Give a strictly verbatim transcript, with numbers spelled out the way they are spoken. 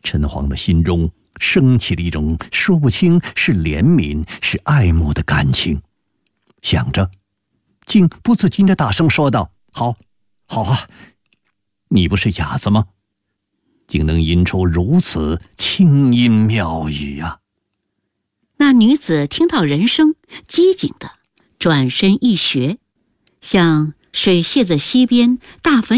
陈黄的心中升起了一种说不清是怜悯是爱慕的感情，想着，竟不自禁地大声说道：“好，好啊，你不是哑子吗？竟能吟出如此清音妙语啊！” 那女子听到人声，机警地转身一学，向水榭子西边大坟